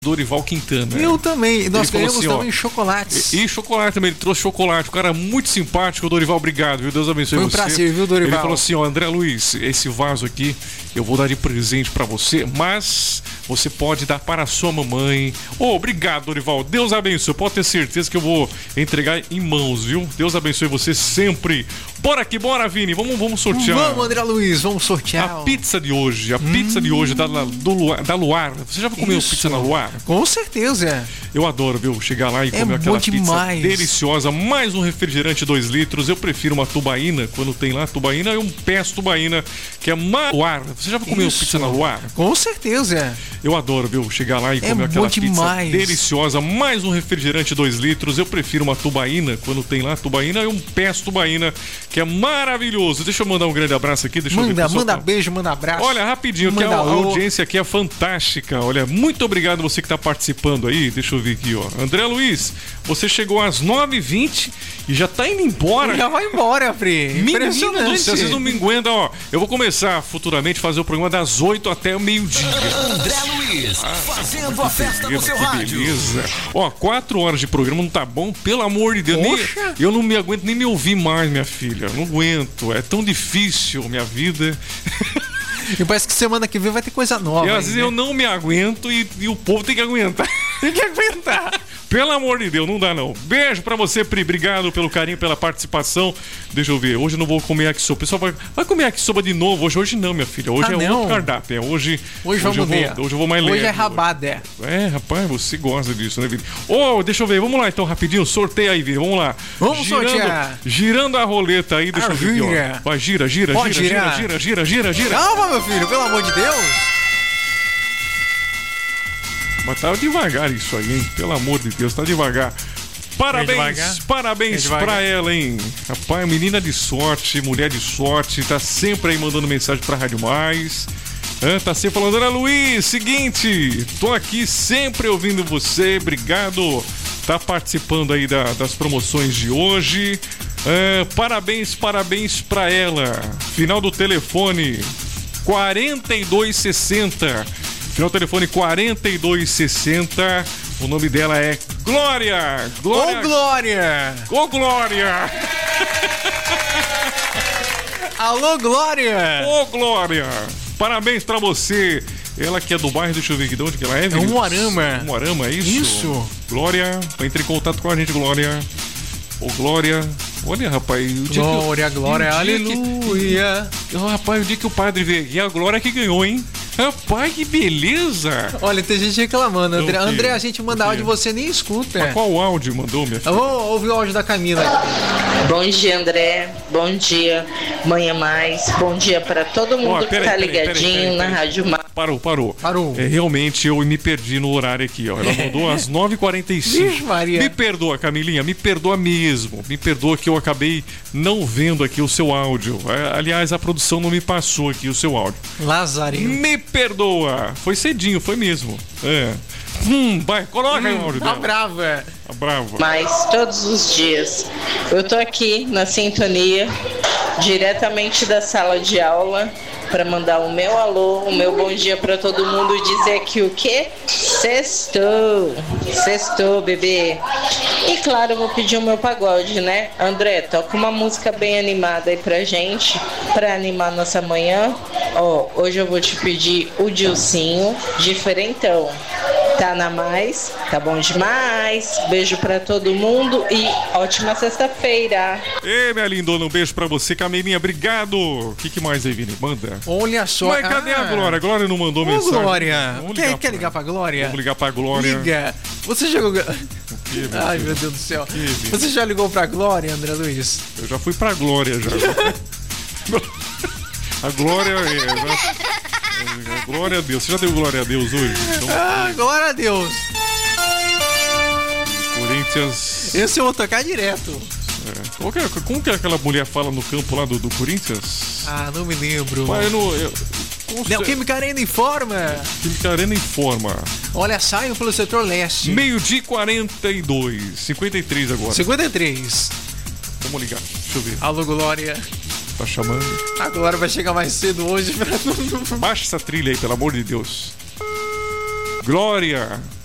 Dorival Quintana. Eu também. Nós ganhamos assim, também chocolates. E chocolate também, ele trouxe chocolate. O cara é muito simpático, Dorival, obrigado, viu? Deus abençoe você. Foi um prazer, viu, Dorival? Ele falou assim, ó, André Luiz, esse vaso aqui eu vou dar de presente pra você, mas você pode dar para a sua mamãe. Obrigado, Dorival. Deus abençoe. Pode ter certeza que eu vou entregar em mãos, viu? Deus abençoe você sempre. Bora aqui, bora, Vini. Vamos sortear. Vamos, André Luiz, vamos sortear. A pizza de hoje. A pizza de hoje da Luar. Você já comeu pizza na Luar? Com certeza. Eu adoro, viu? Chegar lá e comer aquela pizza deliciosa. Mais um refrigerante 2 litros. Eu prefiro uma tubaína. Quando tem lá tubaína, eu peço tubaína, que é Luar. Você já comeu pizza na Luar? Com certeza. Eu adoro, viu? Chegar lá e comer aquela pizza deliciosa. Mais um refrigerante 2 litros. Eu prefiro uma tubaína. Quando tem lá tubaína, eu peço tubaína, que é maravilhoso. Deixa eu mandar um grande abraço aqui. Manda beijo, manda abraço. Olha, rapidinho, que a audiência aqui é fantástica. Olha, muito obrigado você que está participando aí. Deixa eu ver aqui, ó. André Luiz, você chegou às 9h20 e já tá indo embora. Já vai embora, Fri. Menino do céu, vocês não me aguentam, ó. Eu vou começar futuramente a fazer o programa das 8 até o meio-dia. André Luiz, fazendo a festa no seu rádio. Beleza. Ó, 4 horas de programa não tá bom? Pelo amor de Deus. Eu não me aguento nem me ouvir mais, minha filha. Eu não aguento. É tão difícil minha vida. E parece que semana que vem vai ter coisa nova. E às vezes eu não me aguento e o povo tem que aguentar. Tem que aguentar. Pelo amor de Deus, não dá não. Beijo pra você, Pri. Obrigado pelo carinho, pela participação. Deixa eu ver. Hoje eu não vou comer yakisoba. O pessoal vai comer yakisoba de novo. Hoje não, minha filha. Hoje outro cardápio. Hoje eu vou mais leve. Hoje é rabada. É, rapaz, você gosta disso, né, Vini? Deixa eu ver. Vamos lá, então, rapidinho. Sorteia aí, Vini. Vamos lá. Vamos sortear. Girando a roleta aí. Deixa eu ver aqui, ó. Vai, gira. Calma, meu filho. Pelo amor de Deus. Mas tá devagar isso aí, hein? Pelo amor de Deus, tá devagar. Parabéns pra ela, hein? Rapaz, menina de sorte, mulher de sorte, tá sempre aí mandando mensagem pra Rádio Mais. Tá sempre falando, Ana Luiz, seguinte, tô aqui sempre ouvindo você, obrigado. Tá participando aí das promoções de hoje. Parabéns pra ela. Final do telefone 4260. Final do telefone 4260. O nome dela é Glória. Ô, Glória! Alô, Glória! Ô, Glória! Parabéns pra você. Ela que é do bairro, deixa eu ver aqui de onde que ela é. Umuarama. Umuarama, é isso? Isso. Glória, entre em contato com a gente, Glória. Ô, Glória. Olha, rapaz. Glória, aleluia. Rapaz, o dia que o padre veio aqui, a Glória que ganhou, hein? Rapaz, que beleza! Olha, tem gente reclamando. André, a gente manda áudio e você nem escuta. Mas qual áudio mandou, minha filha? Eu vou ouvir o áudio da Camila. Bom dia, André. Bom dia, Manhã Mais. Bom dia para todo mundo que tá ligadinho na Rádio Mais. Parou. Realmente eu me perdi no horário aqui, ó. Ela mandou às 9h45. Me perdoa, Camilinha, me perdoa mesmo. Me perdoa que eu acabei não vendo aqui o seu áudio. Aliás, a produção não me passou aqui o seu áudio. Lazarinho. Me perdoa. Foi cedinho, foi mesmo. Vai, coloca aí o áudio dela. Tá brava. Mas todos os dias eu tô aqui na sintonia, diretamente da sala de aula, para mandar o meu alô, o meu bom dia para todo mundo e dizer que o quê? Sextou, bebê. E claro, eu vou pedir o meu pagode, né? André, toca uma música bem animada aí pra gente, pra animar nossa manhã. Hoje eu vou te pedir o Dilcinho, diferentão. Tá na Mais, tá bom demais. Beijo pra todo mundo e ótima sexta-feira. Ei, minha lindona, um beijo pra você, Camilinha, obrigado. O que mais aí, Vini? Manda. Olha só. Mas cadê a Glória? A Glória não mandou mensagem. Glória. Quer ligar pra Glória? Vamos ligar pra Glória. Liga. Você jogou... Ai, meu Deus do céu. Você já ligou pra Glória, André Luiz? Eu já fui pra Glória, já. A Glória glória a Deus. Você já deu glória a Deus hoje? Então, glória a Deus. Corinthians. Esse eu vou tocar direto. Como que aquela mulher fala no campo lá do Corinthians? Não me lembro. Mas Química Arena informa. Química Arena informa. Olha, saiam pelo setor leste. 12h42. 53 agora. 53. Vamos ligar. Deixa eu ver. Alô, Glória. Tá chamando. A Glória vai chegar mais cedo hoje. Baixa essa trilha aí, pelo amor de Deus. Glória.